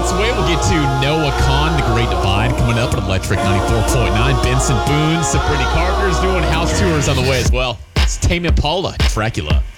minutes away, we'll get to Noah Kahn, The Great Divide, coming up at Electric 94.9. Benson Boone, Brittany Carter's doing house tours on the way as well. It's Tame Impala, Dracula.